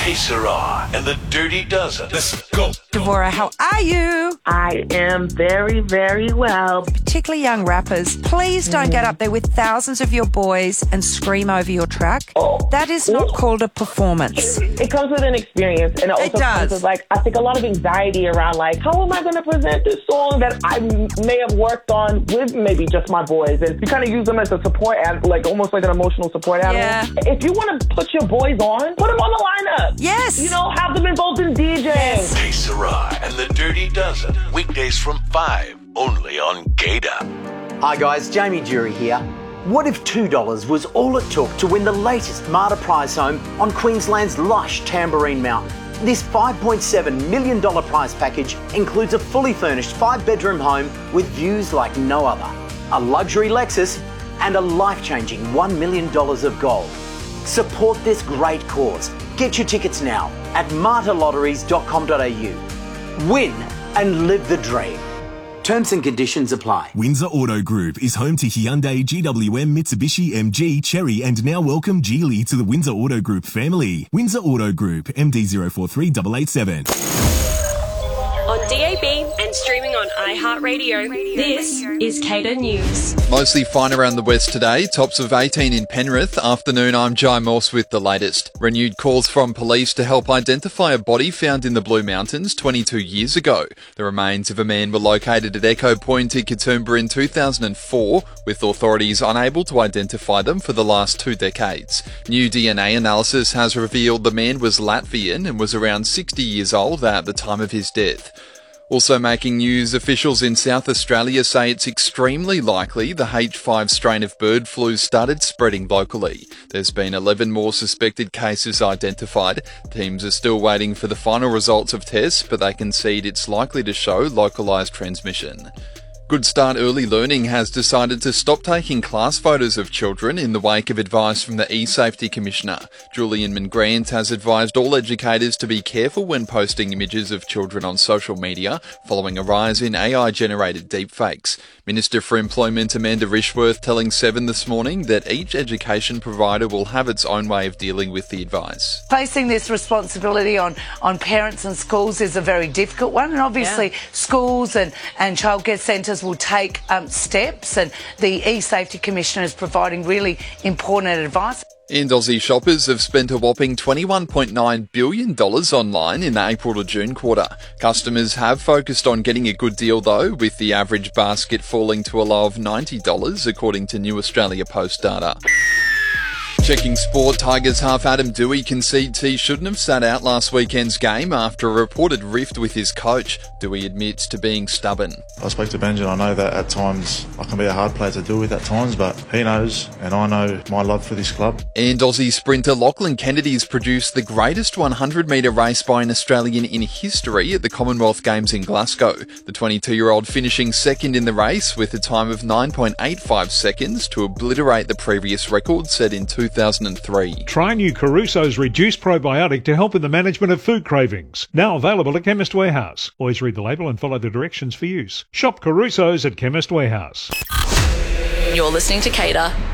Hey, Sarah, and the Dirty Dozen. Let's go. Devora, how are you? I am very, very well. Particularly young rappers, please don't get up there with thousands of your boys and scream over your track. That is not called a performance. It comes with an experience, and it also comes with, like, I think a lot of anxiety around, like, how am I going to present this song that I may have worked on with maybe just my boys? And you kind of use them as a support, like almost like an emotional support animal. Yeah. If you want to put your boys on, put them on the lineup. Yes. You know, have them involved in DJing. Yes. Hey, Sarah, and the Dirty Dozen. Weekdays from 5, only on Gator. Hi guys, Jamie Jury here. What if $2 was all it took to win the latest Marta prize home on Queensland's lush Tamborine Mountain? This $5.7 million prize package includes a fully furnished 5-bedroom home with views like no other, a luxury Lexus, and a life-changing $1 million of gold. Support this great cause. Get your tickets now at martalotteries.com.au. Win and live the dream. Terms and conditions apply. Windsor Auto Group is home to Hyundai, GWM, Mitsubishi, MG, Chery, and now welcome Geely to the Windsor Auto Group family. Windsor Auto Group, MD043887. On DAB and streaming on iHeartRadio, this is Cater News. Mostly fine around the west today. Tops of 18 in Penrith. Afternoon, I'm Jai Morse with the latest. Renewed calls from police to help identify a body found in the Blue Mountains 22 years ago. The remains of a man were located at Echo Point in Katoomba in 2004, with authorities unable to identify them for the last 2 decades. New DNA analysis has revealed the man was Latvian and was around 60 years old at the time of his death. Also making news, officials in South Australia say it's extremely likely the H5 strain of bird flu started spreading locally. There's been 11 more suspected cases identified. Teams are still waiting for the final results of tests, but they concede it's likely to show localised transmission. Good Start Early Learning has decided to stop taking class photos of children in the wake of advice from the eSafety Commissioner. Julian Mangrant has advised all educators to be careful when posting images of children on social media, following a rise in AI-generated deepfakes. Minister for Employment Amanda Rishworth telling Seven this morning that each education provider will have its own way of dealing with the advice. Placing this responsibility on parents and schools is a very difficult one, and obviously schools and childcare centres will take steps, and the eSafety Commissioner is providing really important advice. And Aussie shoppers have spent a whopping $21.9 billion online in the April to June quarter. Customers have focused on getting a good deal though, with the average basket falling to a low of $90 according to New Australia Post data. Checking sport, Tigers half Adam Doueihi concedes he shouldn't have sat out last weekend's game after a reported rift with his coach. Doueihi admits to being stubborn. I spoke to Benji and I know that at times I can be a hard player to deal with at times, but he knows and I know my love for this club. And Aussie sprinter Lachlan Kennedy's produced the greatest 100-metre race by an Australian in history at the Commonwealth Games in Glasgow. The 22-year-old finishing second in the race with a time of 9.85 seconds to obliterate the previous record set in 2003. Try new Caruso's Reduced Probiotic to help in the management of food cravings. Now available at Chemist Warehouse. Always read the label and follow the directions for use. Shop Caruso's at Chemist Warehouse. You're listening to Cater